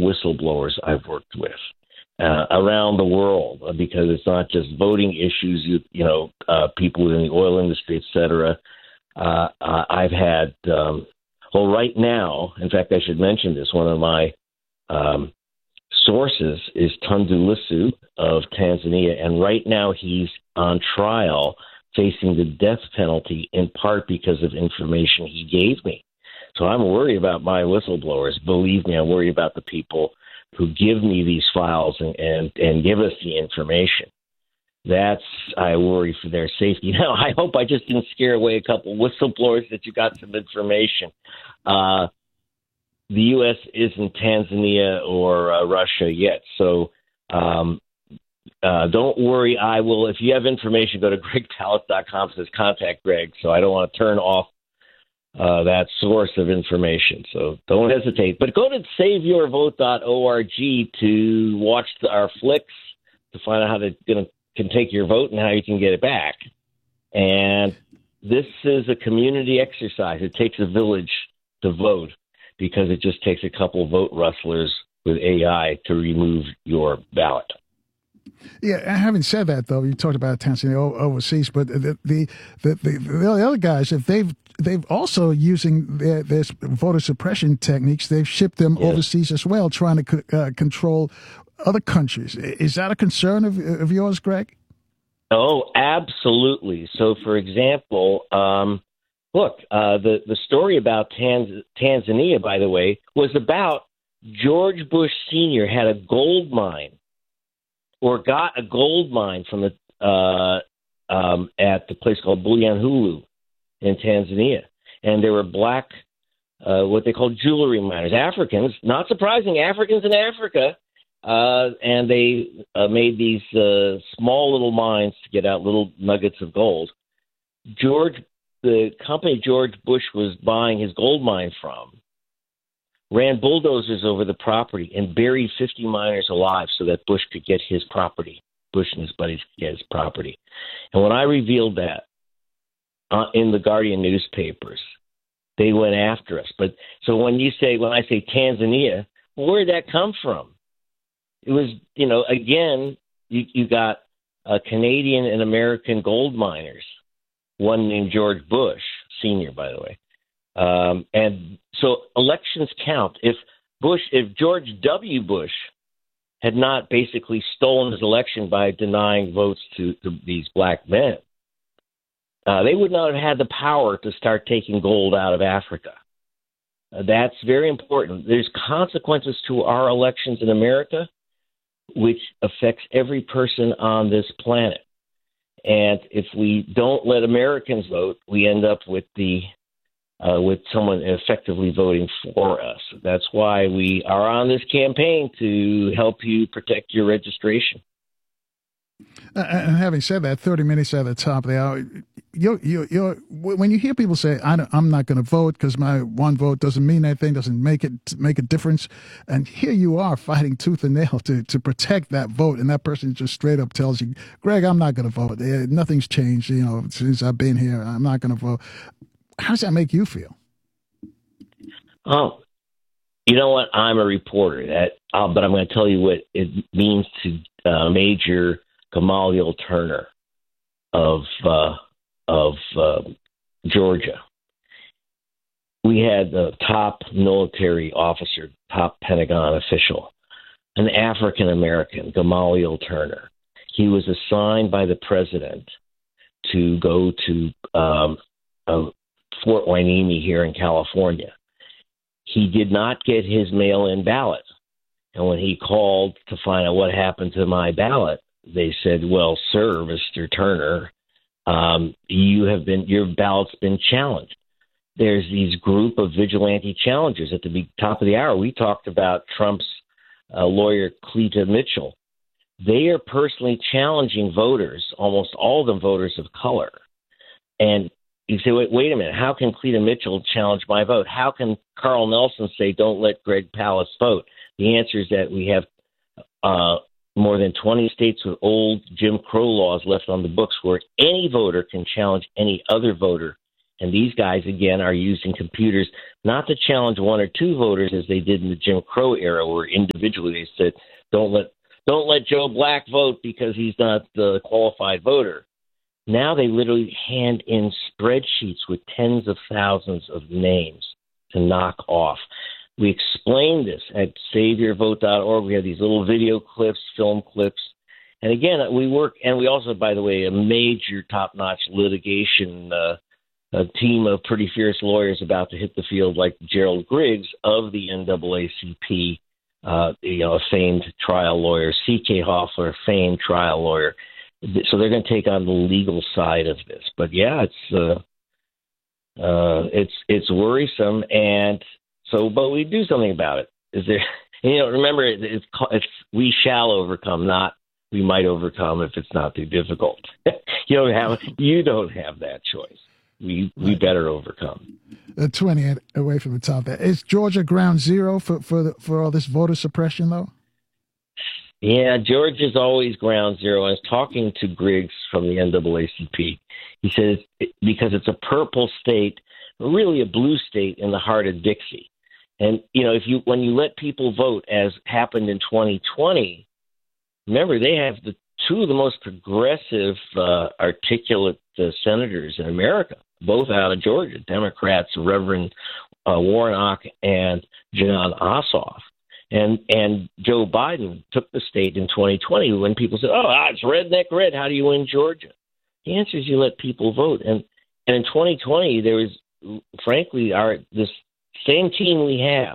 whistleblowers I've worked with around the world, because it's not just voting issues, people in the oil industry, et cetera. I've had, right now, in fact, I should mention this, one of my sources is Tundu Lissu of Tanzania, and right now he's on trial facing the death penalty, in part because of information he gave me. So I'm worried about my whistleblowers. Believe me, I'm worried about the people who give me these files and give us the information. I worry for their safety. Now, I hope I just didn't scare away a couple whistleblowers, that you got some information. The U.S. isn't Tanzania or Russia yet, so don't worry. I will. If you have information, go to gregpalast.com. It says contact Greg, so I don't want to turn off that source of information. So don't hesitate. But go to saveyourvote.org to watch our flicks, to find out how can take your vote and how you can get it back. And this is a community exercise. It takes a village to vote, because it just takes a couple vote rustlers with AI to remove your ballot. Yeah, having said that, though, you talked about Tanzania overseas, but the other guys, if they've also using their voter suppression techniques, they've shipped them overseas as well, trying to control other countries. Is that a concern of yours, Greg? Oh, absolutely. So, for example, look, the story about Tanzania, by the way, was about George Bush Sr. had a gold mine, or got a gold mine from at the place called Bulyanhulu in Tanzania. And there were black, what they call jewelry miners, Africans, not surprising, Africans in Africa. And they made these small little mines to get out little nuggets of gold. The company George Bush was buying his gold mine from ran bulldozers over the property and buried 50 miners alive so that Bush could get his property. Bush and his buddies could get his property. And when I revealed that in the Guardian newspapers, they went after us. But so when I say Tanzania, where did that come from? It was, again, you got Canadian and American gold miners, one named George Bush, Sr., by the way. And so elections count. If George W. Bush had not basically stolen his election by denying votes to these black men, they would not have had the power to start taking gold out of Africa. That's very important. There's consequences to our elections in America, which affects every person on this planet. And if we don't let Americans vote, we end up with someone effectively voting for us. That's why we are on this campaign, to help you protect your registration. And having said that, 30 minutes at the top of the hour, when you hear people say, I'm not going to vote because my one vote doesn't mean anything, doesn't make a difference, and here you are fighting tooth and nail to protect that vote, and that person just straight up tells you, Greg, I'm not going to vote. Nothing's changed, since I've been here. I'm not going to vote. How does that make you feel? Oh, you know what? I'm a reporter, but I'm going to tell you what it means to Major Gamaliel Turner of Georgia. We had the top military officer, top Pentagon official, an African American, Gamaliel Turner. He was assigned by the president to go to Fort Hueneme here in California. He did not get his mail-in ballot. And when he called to find out what happened to my ballot, they said, well, sir, Mr. Turner, your ballot's been challenged. There's these group of vigilante challengers. At the top of the hour, we talked about Trump's lawyer, Cleta Mitchell. They are personally challenging voters, almost all of them voters of color. And you say, wait a minute, how can Cleta Mitchell challenge my vote? How can Carl Nelson say, don't let Greg Palast vote? The answer is that we have more than 20 states with old Jim Crow laws left on the books where any voter can challenge any other voter And these guys, again, are using computers not to challenge one or two voters as they did in the Jim Crow era, where individually they said, don't let Joe Black vote because he's not the qualified voter. Now they literally hand in spreadsheets with tens of thousands of names to knock off. We explain this at SaveYourVote.org. We have these little video clips, film clips. And again, we also, by the way, a major top-notch litigation a team of pretty fierce lawyers about to hit the field, like Gerald Griggs of the NAACP, a famed trial lawyer, C.K. Hoffler, a famed trial lawyer. So they're going to take on the legal side of this. But yeah, it's worrisome, and so, but we do something about it. Is there? Remember, it's we shall overcome, not we might overcome if it's not too difficult. You don't have that choice. We better overcome. 20 away from the top there. Is Georgia ground zero for all this voter suppression, though? Yeah, Georgia's always ground zero. I was talking to Griggs from the NAACP. He says because it's a purple state, really a blue state in the heart of Dixie. And, when you let people vote, as happened in 2020, remember, they have two of the most progressive, articulate senators in America, both out of Georgia, Democrats, Reverend Warnock and Jon Ossoff. And Joe Biden took the state in 2020 when people said, it's redneck red. How do you win Georgia? The answer is you let people vote. And in 2020, there was, frankly, this same team we have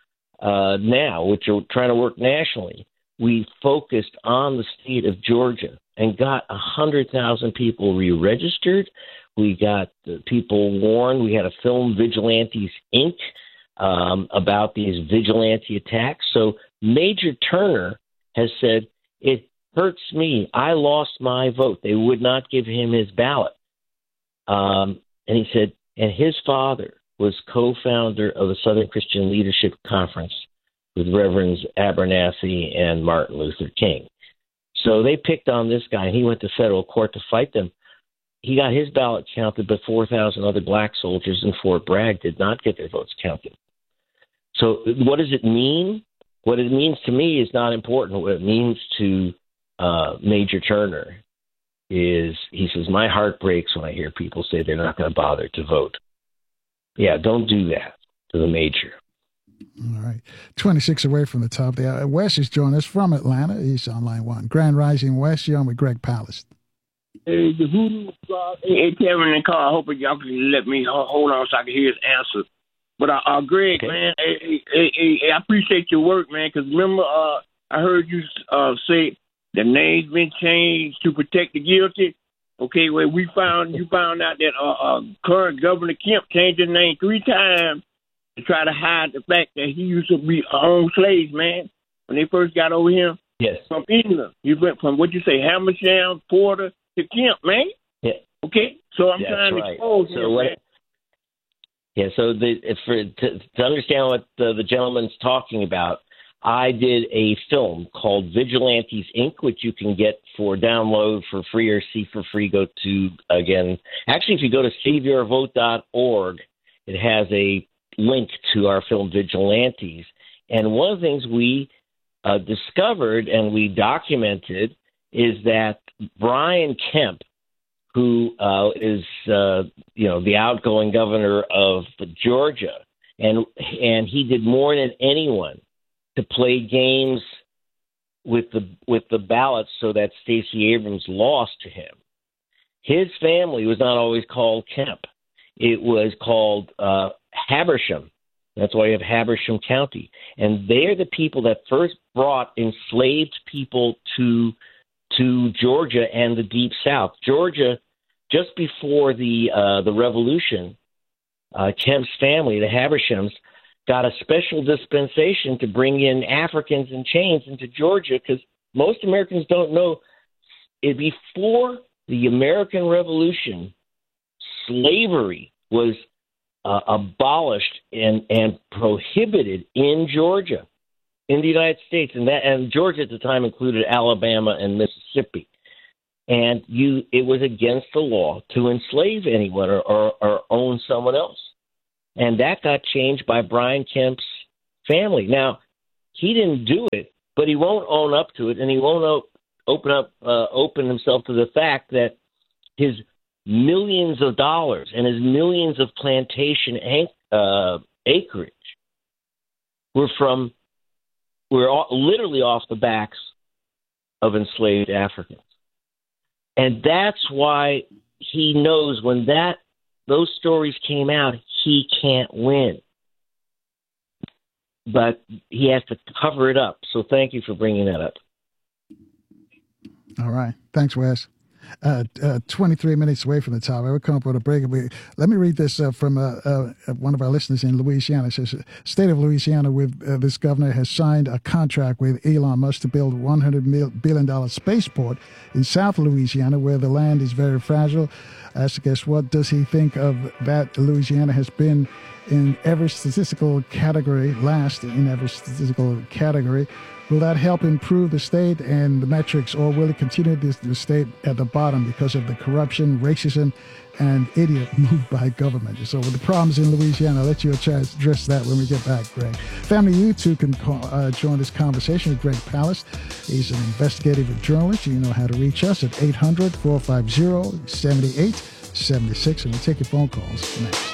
now, which are trying to work nationally. We focused on the state of Georgia and got 100,000 people re-registered. We got people warned. We had a film, Vigilantes, Inc., about these vigilante attacks. So Major Turner has said, it hurts me. I lost my vote. They would not give him his ballot. And he said, and his father was co-founder of the Southern Christian Leadership Conference with Reverends Abernathy and Martin Luther King. So they picked on this guy, and he went to federal court to fight them. He got his ballot counted, but 4,000 other black soldiers in Fort Bragg did not get their votes counted. So what does it mean? What it means to me is not important. What it means to Major Turner is, he says, my heart breaks when I hear people say they're not going to bother to vote. Yeah, don't do that to the major. All right. 26 away from the top there. Wes is joining us from Atlanta. He's on line one. Grand Rising Wes, you're on with Greg Palast. Hey, the Voodoo, hey, Kevin and Carl, I hope y'all can let me hold on so I can hear his answer. But Greg, okay, man, I appreciate your work, man, because remember, I heard you say the name's been changed to protect the guilty. Okay, well, you found out that current Governor Kemp changed his name 3 times to try to hide the fact that he used to be own slaves, man. When they first got over here, yes, from England, you went from what you say, Hamersham, Porter to Kemp, man. Yeah. Okay, so I'm That's trying to right. expose him, man. Yeah, so to understand what the gentleman's talking about, I did a film called Vigilantes, Inc., which you can get for download for free or see for free. Go to, again, actually, if you go to SaveYourVote.org, it has a link to our film Vigilantes. And one of the things we discovered and we documented is that Brian Kemp, who is the outgoing governor of Georgia, and he did more than anyone to play games with the ballots so that Stacey Abrams lost to him. His family was not always called Kemp; it was called Habersham. That's why you have Habersham County, and they're the people that first brought enslaved people to Georgia and the Deep South. Georgia, just before the Revolution, Kemp's family, the Habershams, got a special dispensation to bring in Africans in chains into Georgia, because most Americans don't know, before the American Revolution, slavery was abolished and prohibited in Georgia, in the United States, and Georgia at the time included Alabama and Mississippi. and it was against the law to enslave anyone or own someone else. And that got changed by Brian Kemp's family. Now, he didn't do it, but he won't own up to it, and he won't open himself to the fact that his millions of dollars and his millions of plantation acreage were literally off the backs of enslaved Africans. And that's why he knows when those stories came out, he can't win. But he has to cover it up. So thank you for bringing that up. All right. Thanks, Wes. 23 minutes away from the top. I will come up with a break. Let me read this from one of our listeners in Louisiana. It says, State of Louisiana with this governor has signed a contract with Elon Musk to build $100 billion spaceport in South Louisiana, where the land is very fragile. I asked, guess what does he think of that? Louisiana has been in every statistical category, last in every statistical category. Will that help improve the state and the metrics, or will it continue the state at the bottom because of the corruption, racism, and idiot move by government? So with the problems in Louisiana, I'll let you address that when we get back, Greg. Family, you too can join this conversation with Greg Palast. He's an investigative journalist. You know how to reach us at 800-450-7876, and we'll take your phone calls next.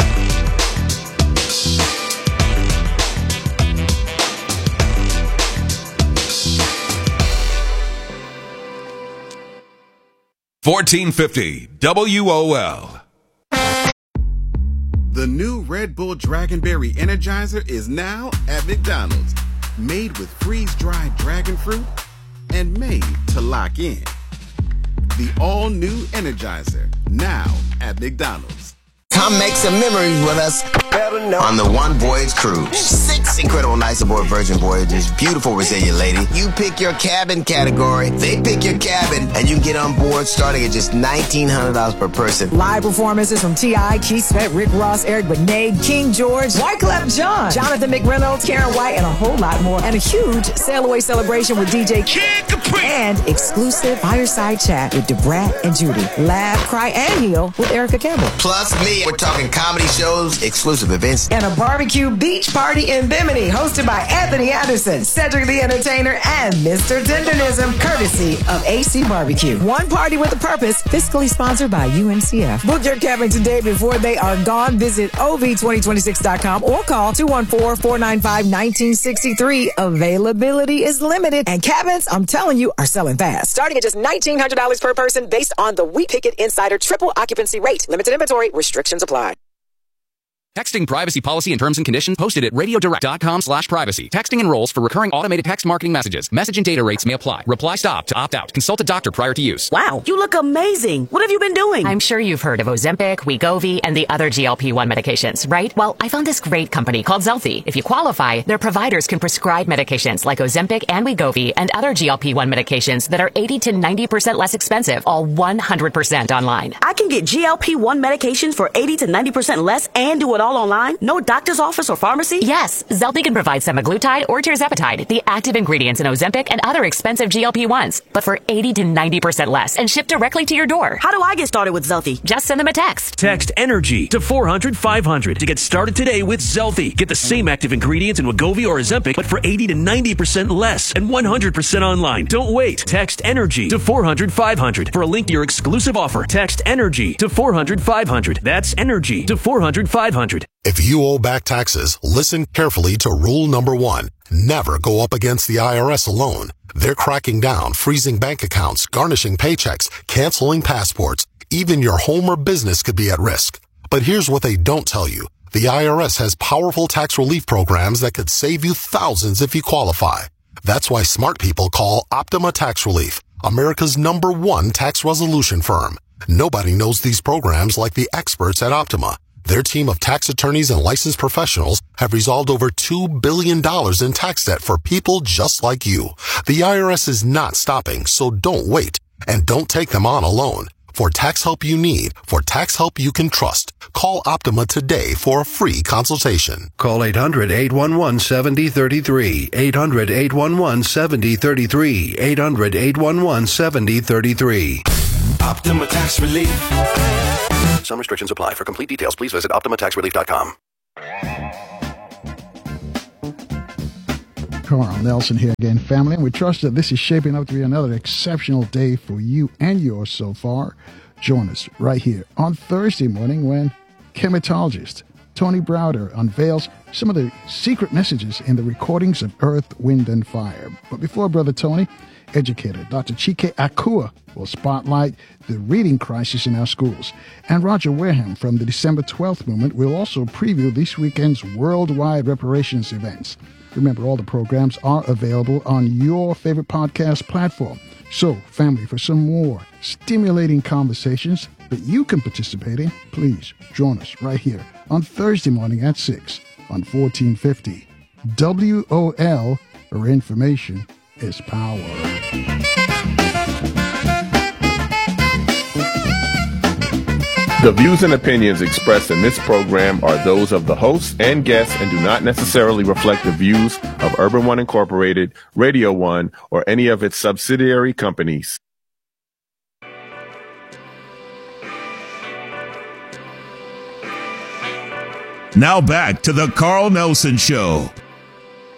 $14.50 WOL. The new Red Bull Dragonberry Energizer is now at McDonald's. Made with freeze-dried dragon fruit and made to lock in. The all-new Energizer, now at McDonald's. Come make some memories with us on the One Voyage Cruise. 6 incredible nights aboard Virgin Voyages. Beautiful, resilient lady. You pick your cabin category, they pick your cabin, and you get on board starting at just $1,900 per person. Live performances from T.I., Keith Sweat, Rick Ross, Eric Benet, King George, Wyclef Jean, Jonathan McReynolds, Karen White, and a whole lot more. And a huge sail away celebration with DJ Kid Capri. And exclusive fireside chat with DeBrat and Judy. Laugh, cry, and heal with Erica Campbell. Plus me. We're talking comedy shows, exclusive events, and a barbecue beach party in Bimini, hosted by Anthony Anderson, Cedric the Entertainer, and Mr. Tendernism, courtesy of AC Barbecue. One party with a purpose, fiscally sponsored by UNCF. Book your cabin today before they are gone. Visit OV2026.com or call 214-495-1963. Availability is limited, and cabins, I'm telling you, are selling fast. Starting at just $1,900 per person based on the We Pick It Insider triple occupancy rate. Limited inventory, restrictions apply. Texting privacy policy and terms and conditions posted at radiodirect.com/privacy. Texting enrolls for recurring automated text marketing messages. Message and data rates may apply. Reply stop to opt out. Consult a doctor prior to use. Wow, you look amazing. What have you been doing? I'm sure you've heard of Ozempic, Wegovy, and the other GLP-1 medications, right? Well, I found this great company called Zelfie. If you qualify, their providers can prescribe medications like Ozempic and Wegovy and other GLP-1 medications that are 80 to 90% less expensive, all 100% online. I can get GLP-1 medications for 80 to 90% less and do it all online? No doctor's office or pharmacy? Yes, Zelfie can provide semaglutide or tirzepatide, the active ingredients in Ozempic and other expensive GLP-1s, but for 80 to 90% less and shipped directly to your door. How do I get started with Zelfie? Just send them a text. Text ENERGY to 400-500 to get started today with Zelfie. Get the same active ingredients in Wegovy or Ozempic, but for 80 to 90% less and 100% online. Don't wait. Text ENERGY to 400-500 for a link to your exclusive offer. Text ENERGY to 400-500. That's ENERGY to 400-500. If you owe back taxes, listen carefully to rule number 1. Never go up against the IRS alone. They're cracking down, freezing bank accounts, garnishing paychecks, canceling passports. Even your home or business could be at risk. But here's what they don't tell you. The IRS has powerful tax relief programs that could save you thousands if you qualify. That's why smart people call Optima Tax Relief, America's #1 tax resolution firm. Nobody knows these programs like the experts at Optima. Their team of tax attorneys and licensed professionals have resolved over $2 billion in tax debt for people just like you. The IRS is not stopping, so don't wait. And don't take them on alone. For tax help you need, for tax help you can trust, call Optima today for a free consultation. Call 800-811-7033. 800-811-7033. 800-811-7033. Optima Tax Relief. Some restrictions apply. For complete details, please visit OptimaTaxRelief.com. Carl Nelson here again, family, and we trust that this is shaping up to be another exceptional day for you and yours so far. Join us right here on Thursday morning when chematologist Tony Browder unveils some of the secret messages in the recordings of Earth, Wind, and Fire. But before Brother Tony, educator Dr. Chike Akua will spotlight the reading crisis in our schools. And Roger Wareham from the December 12th movement will also preview this weekend's worldwide reparations events. Remember, all the programs are available on your favorite podcast platform. So, family, for some more stimulating conversations that you can participate in, please join us right here on Thursday morning at 6 on 1450. WOL, where information is power. The views and opinions expressed in this program are those of the hosts and guests and do not necessarily reflect the views of Urban One Incorporated, Radio One, or any of its subsidiary companies. Now back to the Carl Nelson Show